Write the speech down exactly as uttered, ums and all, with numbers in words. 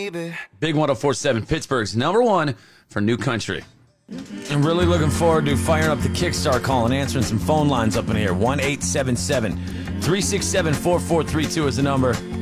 baby. Big one oh four point seven, Pittsburgh's number one for new country. I'm really looking forward to firing up the Kickstarter call and answering some phone lines up in here. one eight seven seven, three six seven, four four three two is the number.